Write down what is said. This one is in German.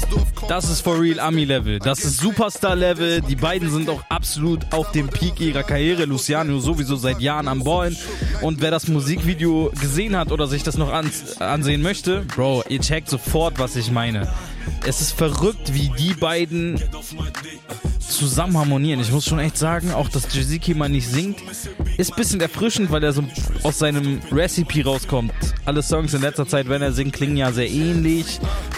Das ist for real Ami-Level. Das ist Superstar-Level. Die beiden sind auch absolut auf dem Peak ihrer Karriere. Luciano sowieso seit Jahren am Ballen. Und wer das Musikvideo gesehen hat oder sich das noch ansehen möchte, Bro, ihr checkt sofort, was ich meine. Es ist verrückt, wie die beiden zusammen harmonieren. Ich muss schon echt sagen, auch dass Jaziki mal nicht singt, ist ein bisschen erfrischend, weil er so aus seinem Recipe rauskommt. Alle Songs in letzter Zeit, wenn er singt, klingen ja sehr ähnlich.